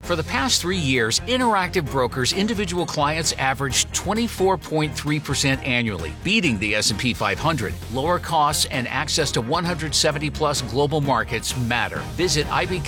For the past 3 years, Interactive Brokers individual clients averaged 24.3% annually, beating the S&P 500. Lower costs and access to 170-plus global markets matter. Visit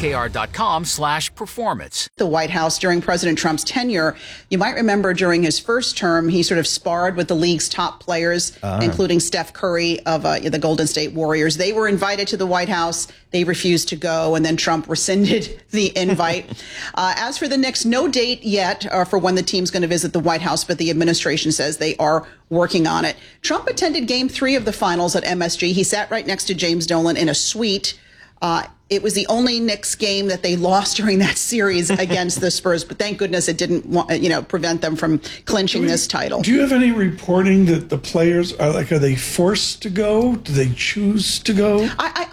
ibkr.com/performance. The White House during President Trump's tenure, you might remember during his first term, he sort of sparred with the league's top players, including Steph Curry of the Golden State Warriors. They were invited to the White House. They refused to go, and then Trump rescinded the invite. As for the Knicks, no date yet for when the team's going to visit the White House, but the administration says they are working on it. Trump attended Game 3 of the finals at MSG. He sat right next to James Dolan in a suite. It was the only Knicks game that they lost during that series against the Spurs, but thank goodness it didn't, prevent them from clinching this title. Do you have any reporting that the players are they forced to go? Do they choose to go?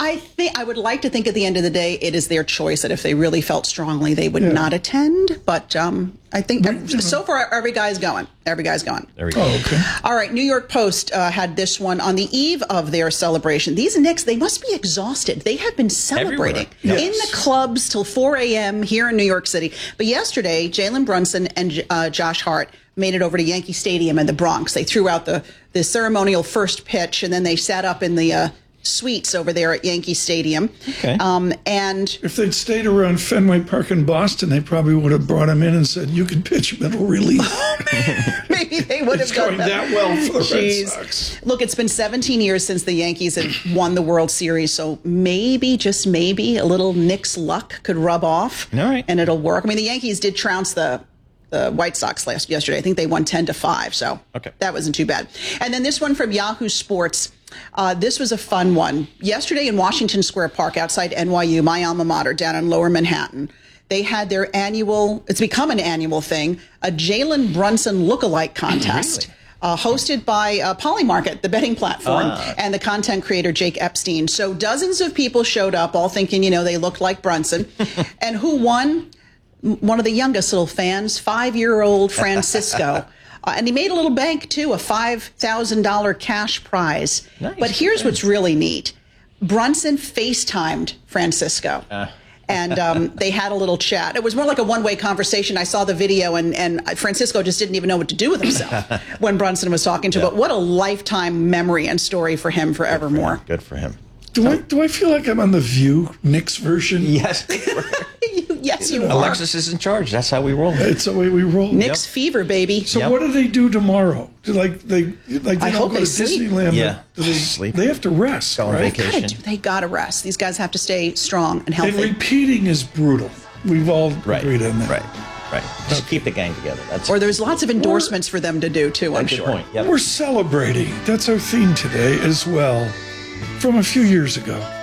I would like to think at the end of the day it is their choice, that if they really felt strongly they would not attend. But I think so far every guy's going. Every guy's going. There we go. Oh, okay. All right. New York Post had this one on the eve of their celebration. These Knicks, they must be exhausted. They have been celebrating Yes. in the clubs till 4 a.m. here in New York City. But yesterday, Jalen Brunson and Josh Hart made it over to Yankee Stadium in the Bronx. They threw out the ceremonial first pitch, and then they sat up in the suites over there at Yankee Stadium. Okay. And if they'd stayed around Fenway Park in Boston, they probably would have brought him in and said, "You can pitch middle relief." maybe they would have done going that well for the Red Sox. Look, it's been 17 years since the Yankees had won the World Series, so maybe, just maybe, a little Knicks luck could rub off. All right. And it'll work. I mean, the Yankees did trounce the White Sox yesterday. I think they won 10-5, so that wasn't too bad. And then this one from Yahoo Sports. This was a fun one. Yesterday in Washington Square Park outside NYU, my alma mater down in Lower Manhattan, they had their it's become an annual thing, a Jalen Brunson lookalike contest. Really? Hosted by Polymarket, the betting platform, and the content creator Jake Epstein. So dozens of people showed up, all thinking, they looked like Brunson. And who won? One of the youngest little fans, 5-year-old Francisco. And he made a little bank, too, a $5,000 cash prize. Nice. But here's what's really neat. Brunson FaceTimed Francisco. And they had a little chat. It was more like a one-way conversation. I saw the video, and Francisco just didn't even know what to do with himself when Brunson was talking to him. But what a lifetime memory and story for him forevermore. Good for him. Do I feel like I'm on the View Knicks version? Yes. Yes, you are. Alexis is in charge. That's how we roll. It's the way we roll. Knicks fever, baby. So what do they do tomorrow? They I don't hope go to they sleep. Disneyland. Yeah. Do they Sleep. They have to rest, Go on right? vacation. They gotta rest. These guys have to stay strong and And healthy. repeating is brutal. We've all agreed on that. Right. Just keep the gang together. Or there's lots of endorsements for them to do, too, I'm Good sure. point. Yep. We're celebrating. That's our theme today as well, from a few years ago.